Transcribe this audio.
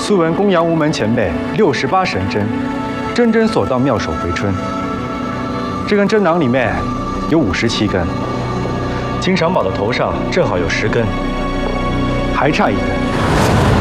素闻公羊无门前辈68神针，针针所到，妙手回春。这根针囊里面有57根，金长宝的头上正好有10根，还差1根。